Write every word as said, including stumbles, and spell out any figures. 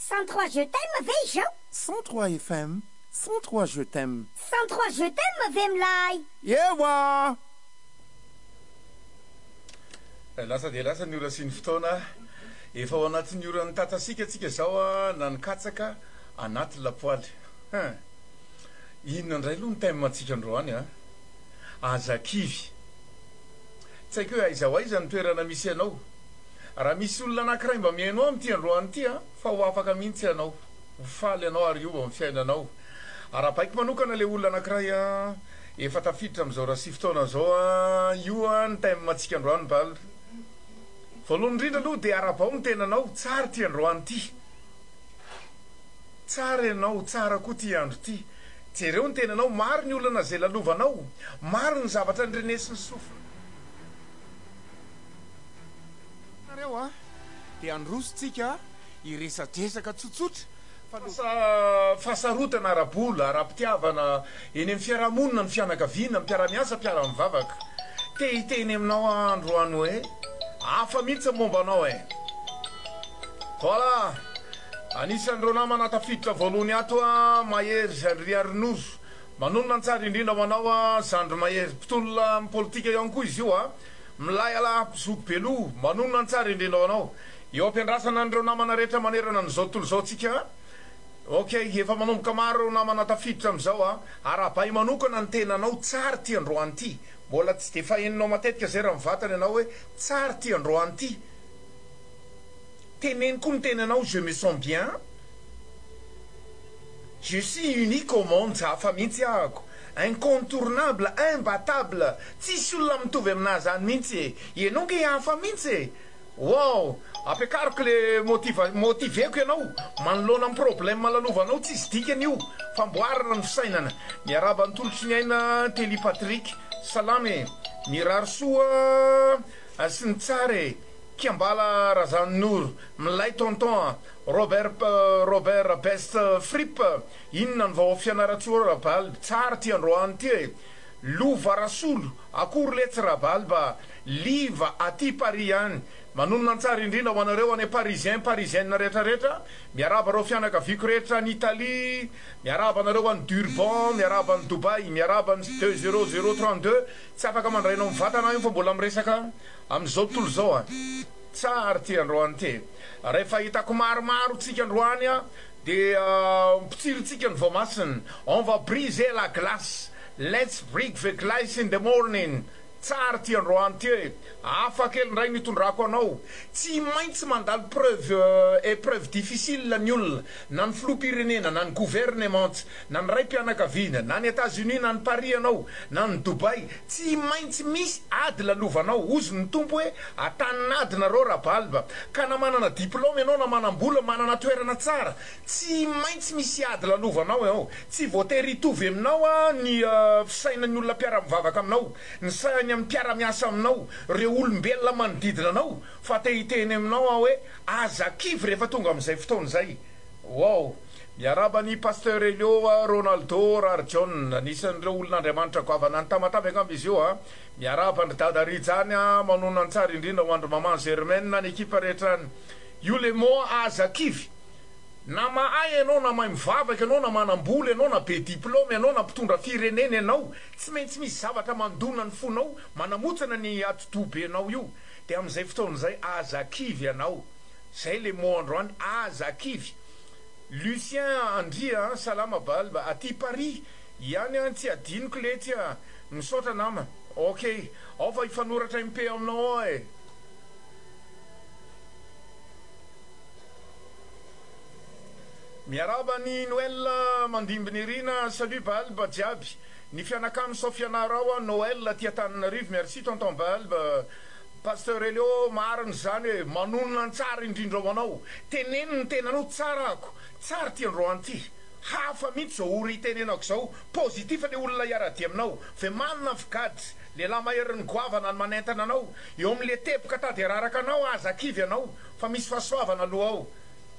cent trois je t'aime ve izao. cent trois F M, cent trois je t'aime. cent trois je t'aime ve milay. Ewa! lasa dia lasa ny ora sy ny fotoana efa ao anatin'ny oran'ny tatasika atsika zao a na nikatsaka anaty lapoaly h inona ndray aloha ny taime antsika androany a azakivy tsy haiko hoe aiza ho aiza ny toerana misy anao raha misy olona anankiray mba mihainao am'ty androany ity a fa ho afaka mihitsy anao ho faly anao ary io amin'ny fiainanao ara-paiko manokana le olona anankiray a efa tafiditra am'izao raha sy fotoana zao a io a ny taime antsika androany bal voalohany indrindra aloha dia ara-bao ny tenanao tsara ty androany ty tsara ianao tsara koa ty andro ty jereo ny tenanao maro ny olana zay lalovanao maro ny zavatra nyrenesiny sofina nareo a dia androsotsika iresadresaka tsotsotra fa fahasarotana ara-bola ara-pitiavana eny amin'ny fiarahamonina ny fianakaviana mpiara-miasa mpiara-mivavaka te hiteny aminao androany hoe hafa mihitsy mombanao e voilà anisan'ireo namana tafiditra voalohany ato a mahery zandry arinozo manonona ny tsara indrindra manao a zandry mahery mpitolona politika ihany koa izy io a milay ala mpizoky belo manonona ny tsara indrindra manao eo ampiandrasana an'ireo namana rehetra manerana n'izao tontolo zao tsika ok efa manomboka maro namana tafiditra am'izao a ara-bay manokana ny tenanao tsara ty androany ty mbola tsy de faheninao matetika zay raha mivatana ianao hoe tsara ty androany ty teneny koa ny tenanao je me sens bien je suis unique au monde hafa mihitsy ahako incontournable imbattable tsisy olona mitovy aminazy any mihitsy ianao nge hafa mihitsy wow ampiakariko le motiva motiveko ianao manoloana amin'ny problème lalovanao tsy izy dikany io famboarana ny fisainana miaraba ny tolotry ny aina Tely Patrick salame mirary soa sy ny tsare kiambala razanynoro milay tonton Robert Robert Best Fripp inona ny vao fianaratsoa rabal tsara ty androany ty e lova rasolo akory letsy rabalba liva aty Paris any manonona ny tsara indrindra ho anareo any parisien parisienne rehetrarehetra miaraba reo fianakaviko rehetra any Italie miaraba anareo any Durban miaraba any Dubai miaraba ny deux zéro zéro trente-deux tsy afaka mandrainao mivatana io fa mbola miresaka am'izao tontolo zao a tsara ty androany ty rehefa hitako maromaro tsika androany a dia mpitsirotsika ny voamasiny on va briser la glace let's break the glace in the morning tsara ty androany ty afa kely ndray nitondrako anao tsy maintsy mandalo preuve épreuve difficile ny olona na ny filoham-pirenena na ny gouvernement na ny ray mpianakaviana na ny États-Unis na ny Paris anao na ny Dubai tsy maintsy misy ady lalovanao ozy ny tompo hoe atan'ady nareo rabalba ka na manana diplôme ianao na manam-bola manana toerana tsara tsy maintsy misy ady lalovanao ao tsy voatery hitovy aminao a ny fisainan'ny olona mpiara-mivavaka aminao ny sainy amin'ny mpiara-miasa aminao reo olombelona manodidina anao fa te hiteny aminao a hoe azakivy rehefa tonga am'izay fotoana zay wow miaraba ny pasteur Elio Ronaldo Rarjon anisan'ireo olon'Andriamanitra goavana ny tamatavaka amby izy io a miaraba ny dada Rijany a manona ny tsara indrindra ho andro maman Germaine ny ekipa rehetra any io le mo azakivy na mahay ianao na mahay mivavaka ianao na manam-bola ianao na be diplôme ianao na mpitondra firenena ianao tsy maintsy misy zavatra mandona ny fonao manamotsana ny atodobe anao io dia am'izay fotoana zay azakivy ianao zay le mo androany azakivy Lucien Andria salama balba aty Paris ihany a tsy adiniko letsy a misaotra nama ok ao fa hifanoratra impe aminao ao e miaraba ny Noël mandimbiny irina salut balba jiaby ny fianakamy sao fianarao a Noël aty Antananarivo merci tonton balba pasteur Elio mariny zany hoe manonona ny tsara indrindra ao anao teneny ny tenanao tsara ako tsara ty androany ty hafa mihitsy zao ory tenenako zao pozitif le olona iarady aminao fe manina vigady lehilahy maherin'ny goavana ny manentana anao eo am'le tepoka tady araraka anao azakivy anao fa misy fahasoavana aloha ao